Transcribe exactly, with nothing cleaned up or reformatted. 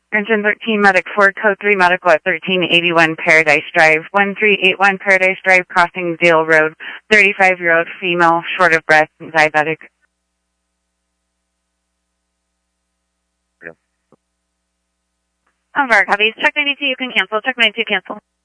Engine thirteen, Medic four, Code three, Medical at thirteen eighty-one Paradise Drive, one three eight one Paradise Drive, crossing Deal Road, thirty-five-year-old female, short of breath, diabetic. One of our copies. Check ninety-two, you can cancel. Check ninety-two, cancel.